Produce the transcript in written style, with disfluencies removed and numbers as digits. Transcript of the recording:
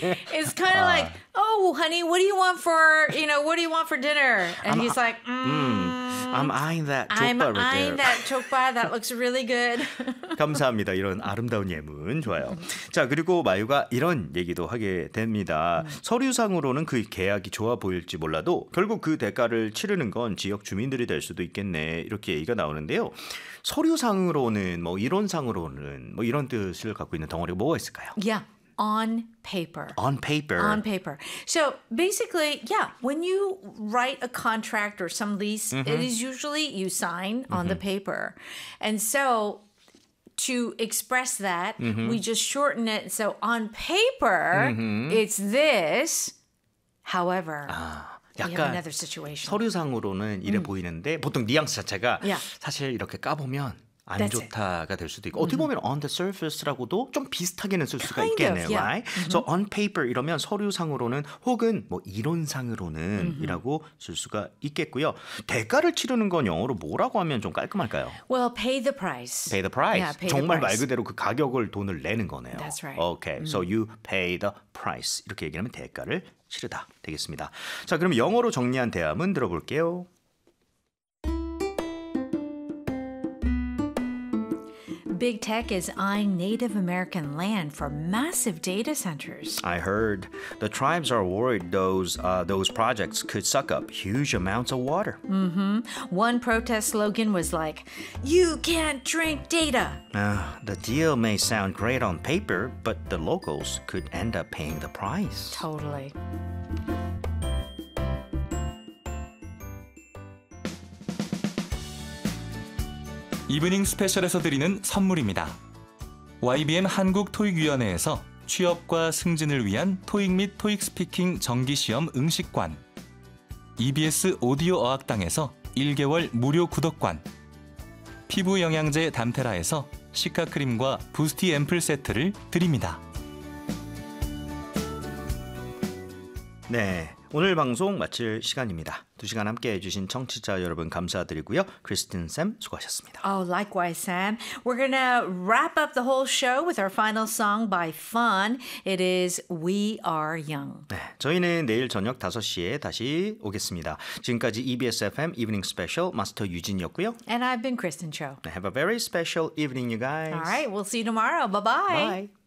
It's kind of like, oh, honey, what do you want for, what do you want for dinner? And he's like, I'm eyeing that I'm 족발 right eyeing there. that 족발. That looks really good. 감사합니다. 이런 아름다운 예문 좋아요. 자, 그리고 마유가 이런 얘기도 하게 됩니다. 서류상으로는 그 계약이 좋아 보일지 몰라도 결국 그 대가를 치르는 건 지역 주민들이 될 수도 있겠네. 이렇게 얘기가 나오는데요. 서류상으로는 이론상으로는 이런 뜻을 갖고 있는 덩어리가 뭐가 있을까요? Yeah. On paper. On paper. On paper. So basically, when you write a contract or some lease, it is usually you sign on the paper. And so to express that, we just shorten it. So on paper, it's this. However, we have 약간 another situation. 서류상으로는 이래 보이는데 보통 뉘앙스 자체가 사실 이렇게 까보면 안 That's 좋다가 될 수도 있고 어떻게 보면 on the surface라고도 좀 비슷하게는 쓸 수가 Kind 있겠네요. of, yeah. Right? So on paper 이러면 서류상으로는 혹은 이론상으로는 이라고 쓸 수가 있겠고요. 대가를 치르는 건 영어로 뭐라고 하면 좀 깔끔할까요? Well, pay the price. Pay the price. Yeah, pay 정말 the 말 price. 그대로 그 가격을 돈을 내는 거네요. That's right. Okay, so you pay the price. 이렇게 얘기하면 대가를 치르다 되겠습니다. 자, 그럼 영어로 정리한 대화문 들어볼게요. Big tech is eyeing Native American land for massive data centers. I heard the tribes are worried those projects could suck up huge amounts of water. One protest slogan was like, "You can't drink data." The deal may sound great on paper, but the locals could end up paying the price. Totally. 이브닝 스페셜에서 드리는 선물입니다. YBM 한국토익위원회에서 취업과 승진을 위한 토익 및 토익 스피킹 정기시험 응시권, EBS 오디오 어학당에서 1개월 무료 구독권, 피부 영양제 담테라에서 시카크림과 부스티 앰플 세트를 드립니다. 네, 오늘 방송 마칠 시간입니다. 2시간 함께해 주신 청취자 여러분 감사드리고요. 크리스틴 쌤 수고하셨습니다. Oh, likewise, Sam. We're going to wrap up the whole show with our final song by Fun. It is We Are Young. 네, 저희는 내일 저녁 5시에 다시 오겠습니다. 지금까지 EBS FM Evening Special 마스터 유진이었고요. And I've been Kristen Cho. Have a very special evening, you guys. All right, we'll see you tomorrow. Bye-bye. Bye.